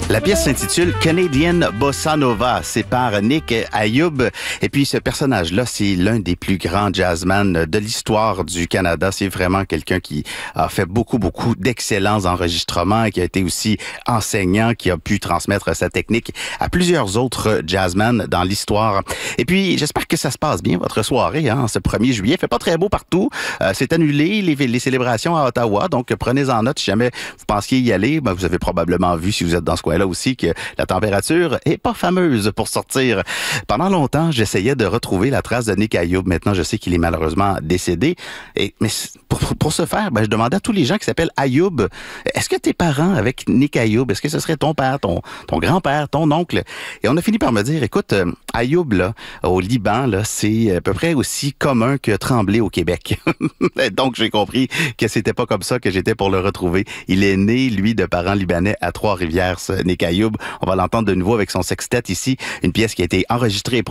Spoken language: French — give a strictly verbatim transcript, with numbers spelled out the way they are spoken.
La pièce s'intitule Canadian Bossa Nova. C'est par Nick Ayoub. Et puis, ce personnage-là, c'est l'un des plus grands jazzmen de l'histoire du Canada. C'est vraiment quelqu'un qui a fait beaucoup, beaucoup d'excellents enregistrements et qui a été aussi enseignant, qui a pu transmettre sa technique à plusieurs autres jazzmen dans l'histoire. Et puis, j'espère que ça se passe bien, votre soirée, hein, ce premier juillet. Il fait pas très beau partout. Euh, c'est annulé, les, les célébrations à Ottawa. Donc, prenez-en note si jamais vous pensiez y aller. Ben, vous avez probablement vu, si vous êtes dans ce coin là aussi, que la température est pas fameuse pour sortir. Pendant longtemps, j'essayais de retrouver la trace de Nick Ayoub. Maintenant, je sais qu'il est malheureusement décédé. Et, mais pour, pour ce faire, ben, je demandais à tous les gens qui s'appellent Ayoub, est-ce que tes parents avec Nick Ayoub, est-ce que ce serait ton père, ton, ton grand-père, ton oncle? Et on a fini par me dire, écoute, euh, Ayoub, là, au Liban, là, c'est à peu près aussi commun que Tremblay au Québec. Donc, j'ai compris que c'était pas comme ça que j'étais pour le retrouver. Il est né, lui, de parents libanais à Trois-Rivières, ce Nick Ayoub. On va l'entendre de nouveau avec son sextet ici, une pièce qui a été enregistrée et